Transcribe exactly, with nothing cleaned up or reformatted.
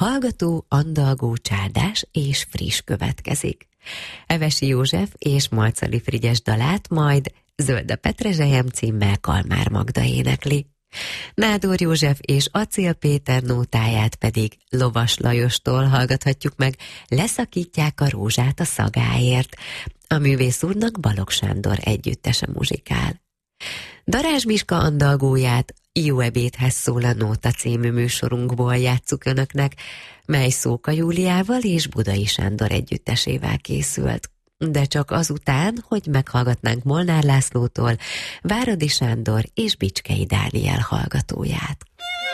hallgató, andalgó, csárdás és friss következik. Evesi József és Malczali Frigyes dalát majd Zöld a Petrezselyem címmel Kalmár Magda énekli. Nádor József és Acél Péter nótáját pedig Lovas Lajostól hallgathatjuk meg, Leszakítják a rózsát a szagáért. A művész úrnak Balogh Sándor együttese muzsikál. Darázs Miska andalgóját Jó ebédhez szól a Nóta című műsorunkból játsszuk önöknek, mely Szóka Júliával és Budai Sándor együttesével készült. De csak azután, hogy meghallgatnánk Molnár Lászlótól Váradi Sándor és Bicskei Dániel hallgatóját.